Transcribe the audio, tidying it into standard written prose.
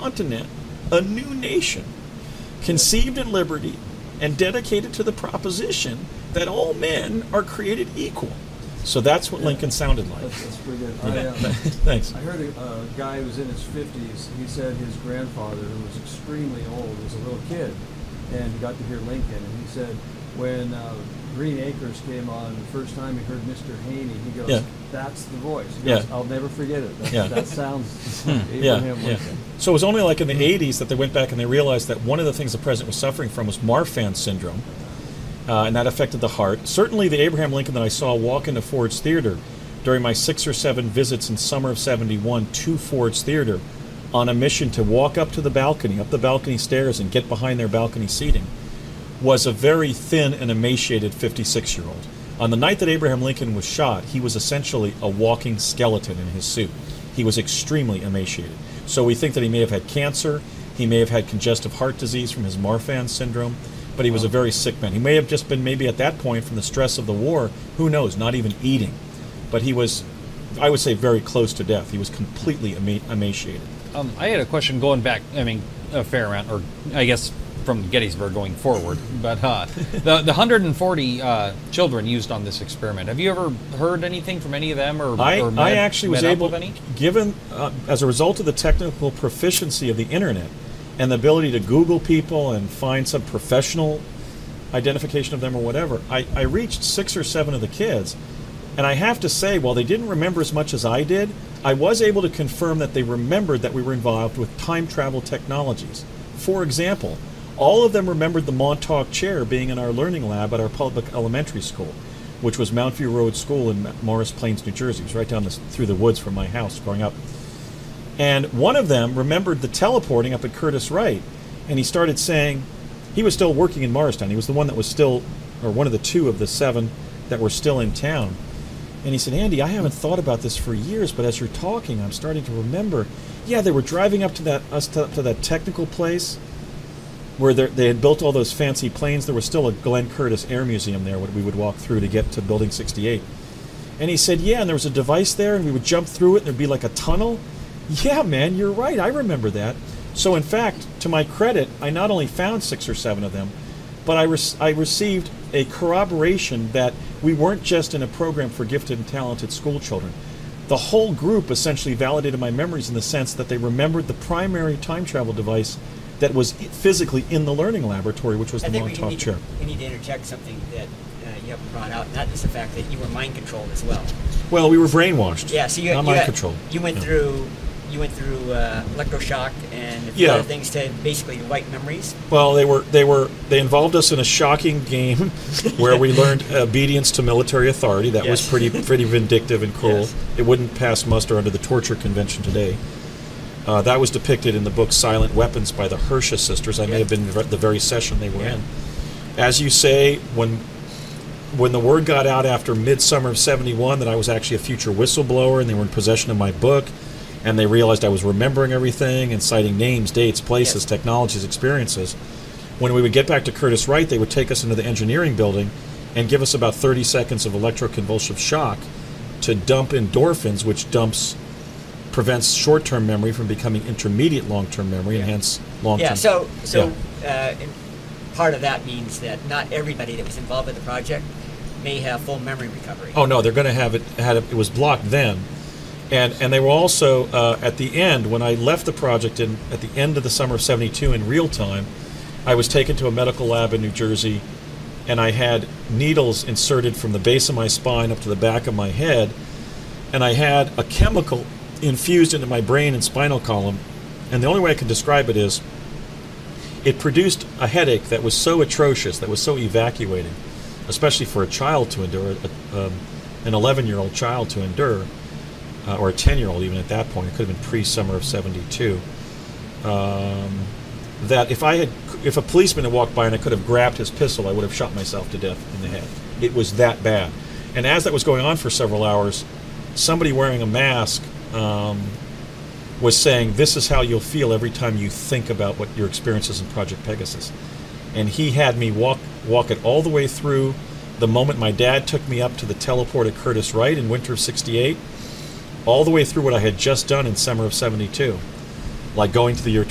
continent, a new nation, conceived in liberty and dedicated to the proposition that all men are created equal. So that's what Lincoln sounded like. That's pretty good. Thanks. I heard a guy who was in his 50s. He said his grandfather, who was extremely old, was a little kid, and got to hear Lincoln. And he said when Green Acres came on the first time, he heard Mr. Haney. He goes, "That's the voice." He goes, "I'll never forget it. That sounds like Abraham Lincoln." So it was only like in the 80s that they went back and they realized that one of the things the president was suffering from was Marfan syndrome. And that affected the heart. Certainly the Abraham Lincoln that I saw walk into Ford's Theater during my 6 or 7 visits in summer of '71 to Ford's Theater on a mission to walk up the balcony stairs and get behind their balcony seating, was a very thin and emaciated 56-year-old. On the night that Abraham Lincoln was shot, he was essentially a walking skeleton in his suit. He was extremely emaciated. So we think that he may have had cancer, he may have had congestive heart disease from his Marfan syndrome, but he was a very sick man. He may have just been maybe at that point from the stress of the war, who knows, not even eating. But he was, I would say, very close to death. He was completely emaciated. I had a question going back, a fair amount, or I guess from Gettysburg going forward. But the 140 children used on this experiment, have you ever heard anything from any of them? I actually was able, any? given, as a result of the technical proficiency of the internet, and the ability to Google people and find some professional identification of them or whatever, I reached 6 or 7 of the kids. And I have to say, while they didn't remember as much as I did, I was able to confirm that they remembered that we were involved with time travel technologies. For example, all of them remembered the Montauk chair being in our learning lab at our public elementary school, which was Mount View Road School in Morris Plains, New Jersey. It was right down through the woods from my house growing up. And one of them remembered the teleporting up at Curtis Wright, and he started saying, he was still working in Morristown. He was the one that was still, or one of the 2 of the 7 that were still in town. And he said, "Andy, I haven't thought about this for years, but as you're talking, I'm starting to remember. Yeah, they were driving up to that technical place where they had built all those fancy planes. There was still a Glenn Curtiss Air Museum there, what we would walk through to get to Building 68. And he said, yeah, and there was a device there, and we would jump through it, and there'd be like a tunnel. Yeah, man, you're right. I remember that. So, in fact, to my credit, I not only found 6 or 7 of them, but I received a corroboration that we weren't just in a program for gifted and talented school children. The whole group essentially validated my memories in the sense that they remembered the primary time travel device that was physically in the learning laboratory, which was the Montauk chair. We need to interject something that you haven't brought out, and that is the fact that you were mind controlled as well. Well, we were brainwashed. Yeah, so not mind controlled. You went through electroshock and a few other things to basically wipe memories. Well, they involved us in a shocking game where we learned obedience to military authority. That was pretty vindictive and cruel. Yes. It wouldn't pass muster under the torture convention today. That was depicted in the book Silent Weapons by the Hersha sisters. I may have been the very session they were in. As you say, when the word got out after midsummer of '71 that I was actually a future whistleblower and they were in possession of my book, and they realized I was remembering everything and citing names, dates, places, technologies, experiences, when we would get back to Curtis Wright, they would take us into the engineering building and give us about 30 seconds of electroconvulsive shock to dump endorphins, which prevents short-term memory from becoming intermediate long-term memory, and hence long-term. Yeah, so part of that means that not everybody that was involved with the project may have full memory recovery. Oh no, they're going to have it. It was blocked then, and they were also at the end when I left the project at the end of the summer of '72 in real time. I was taken to a medical lab in New Jersey, and I had needles inserted from the base of my spine up to the back of my head, and I had a chemical infused into my brain and spinal column, and the only way I can describe it is it produced a headache that was so atrocious, that was so evacuating, especially for a child to endure, an 11-year-old child to endure, or a 10-year-old even at that point. It could have been pre-summer of '72. That if a policeman had walked by and I could have grabbed his pistol, I would have shot myself to death in the head. It was that bad. And as that was going on for several hours, somebody wearing a mask was saying, this is how you'll feel every time you think about what your experiences in Project Pegasus. And he had me walk it all the way through the moment my dad took me up to the teleport at Curtis Wright in winter of '68, all the way through what I had just done in summer of '72, like going to the year